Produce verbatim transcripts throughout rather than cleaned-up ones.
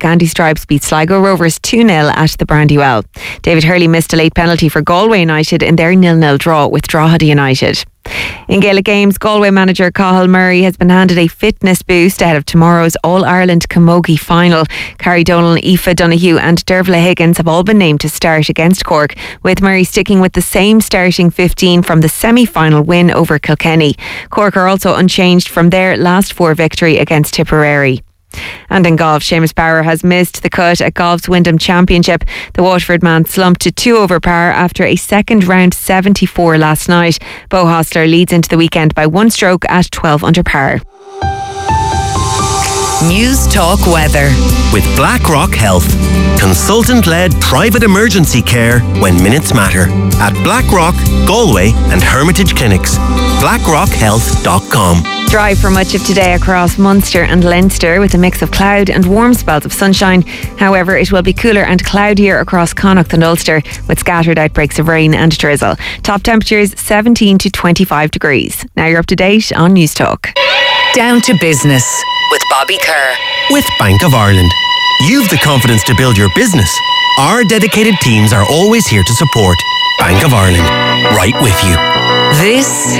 Gandy Stripes beat Sligo Rovers two nil at the Brandywell. David Hurley missed a late penalty for Galway United in their nil nil draw with Drogheda United. In Gaelic Games, Galway manager Cathal Murray has been handed a fitness boost ahead of tomorrow's All-Ireland Camogie final. Carrie Donald, Aoife Donoghue and Dervla Higgins have all been named to start against Cork, with Murray sticking with the same starting fifteen from the semi-final win over Kilkenny. Cork are also unchanged from their last four victory against Tipperary. And in golf, Seamus Power has missed the cut at golf's Wyndham Championship. The Waterford man slumped to two over par after a second round seventy-four last night. Beau Hostler leads into the weekend by one stroke at twelve under par. News Talk Weather with BlackRock Health, consultant-led private emergency care when minutes matter at BlackRock, Galway and Hermitage Clinics. blackrock health dot com. Dry for much of today across Munster and Leinster with a mix of cloud and warm spells of sunshine. However, it will be cooler and cloudier across Connacht and Ulster with scattered outbreaks of rain and drizzle. Top temperatures seventeen to twenty-five degrees. Now you're up to date on News Talk. Down to Business with Bobby Kerr. With Bank of Ireland. You've the confidence to build your business. Our dedicated teams are always here to support. Bank of Ireland, right with you. This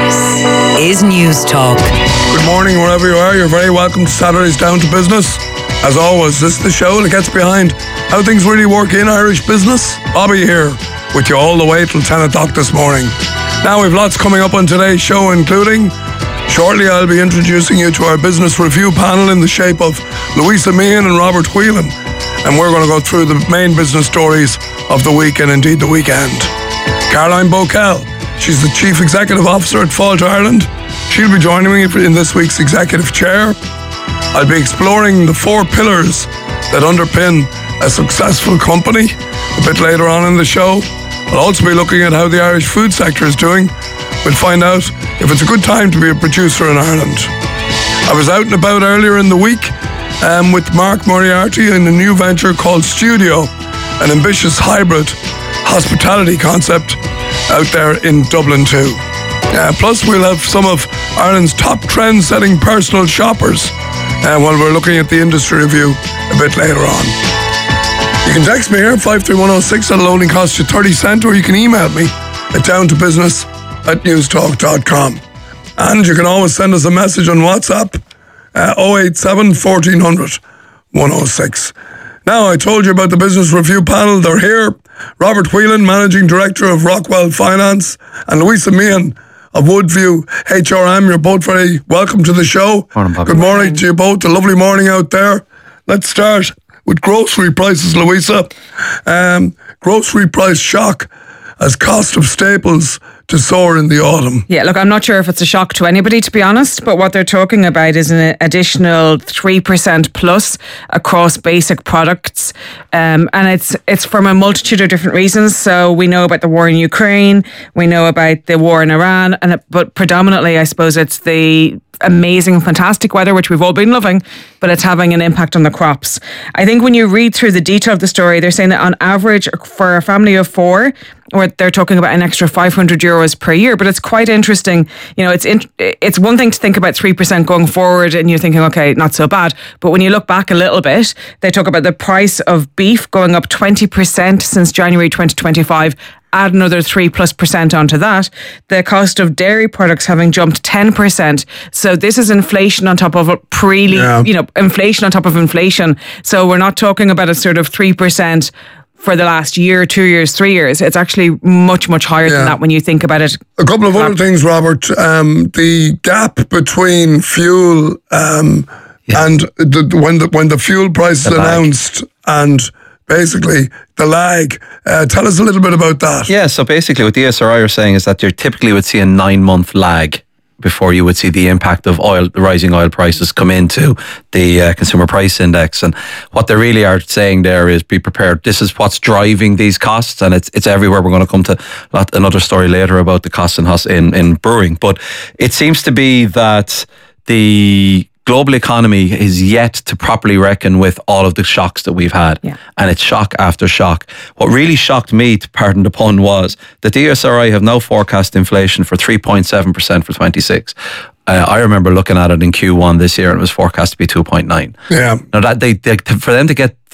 is News Talk. Good morning, wherever you are. You're very welcome to Saturday's Down to Business. As always, this is the show that gets behind how things really work in Irish business. Bobby here with you all the way till ten o'clock this morning. Now we've lots coming up on today's show, including shortly I'll be introducing you to our business review panel in the shape of Louisa Meehan and Robert Whelan, and we're going to go through the main business stories of the week and indeed the weekend. Caroline Bockel, she's the Chief Executive Officer at Fáilte Ireland. She'll be joining me in this week's Executive Chair. I'll be exploring the four pillars that underpin a successful company a bit later on in the show. I'll also be looking at how the Irish food sector is doing. We'll find out if it's a good time to be a producer in Ireland. I was out and about earlier in the week um, with Mark Moriarty in a new venture called Studio, an ambitious hybrid hospitality concept out there in Dublin too. Uh, plus we'll have some of Ireland's top trend-setting personal shoppers uh, while we're looking at the industry review a bit later on. You can text me here, five three one oh six, that'll only cost you thirty cents, or you can email me at downtobusiness at newstalk dot com. And you can always send us a message on WhatsApp, uh, oh eight seven, fourteen hundred, one oh six. Now, I told you about the business review panel. They're here. Robert Whelan, Managing Director of Rockwell Finance, and Louisa Meehan of Woodview H R M. You're both very welcome to the show. Morning, Bobby. Good morning to you both. A lovely morning out there. Let's start with grocery prices, Louisa. Um, grocery price shock as cost of staples to soar in the autumn. Yeah, look, I'm not sure if it's a shock to anybody, to be honest, but what they're talking about is an additional three percent plus across basic products. Um, and it's it's from a multitude of different reasons. So we know about the war in Ukraine, we know about the war in Iran, and it, but predominantly, I suppose, it's the amazing, fantastic weather, which we've all been loving, but it's having an impact on the crops. I think when you read through the detail of the story, they're saying that on average for a family of four, or they're talking about an extra five hundred euros per year, but it's quite interesting. You know, it's in, it's one thing to think about three percent going forward and you're thinking, okay, not so bad. But when you look back a little bit, they talk about the price of beef going up twenty percent since January twenty twenty-five. Add another three plus percent onto that. The cost of dairy products having jumped ten percent. So this is inflation on top of a pre, yeah. you know, inflation on top of inflation. So we're not talking about a sort of three percent for the last year, two years, three years. It's actually much, much higher yeah. than that when you think about it. A couple of other things, Robert. Um, the gap between fuel um, yeah. and the, when the when the fuel price is announced and basically the lag. Uh, tell us a little bit about that. Yeah, so basically what the E S R I are saying is that you typically would see a nine-month lag before you would see the impact of oil, the rising oil prices come into the uh, consumer price index. And what they really are saying there is be prepared. This is what's driving these costs, and it's it's everywhere. We're going to come to another story later about the costs in, in, in brewing. But it seems to be that the global economy is yet to properly reckon with all of the shocks that we've had. Yeah. And it's shock after shock. What really shocked me, to pardon the pun, was that the E S R I have now forecast inflation for three point seven percent for twenty-six. Uh, I remember looking at it in Q one this year and it was forecast to be two point nine. Yeah. Now that they, they for them to get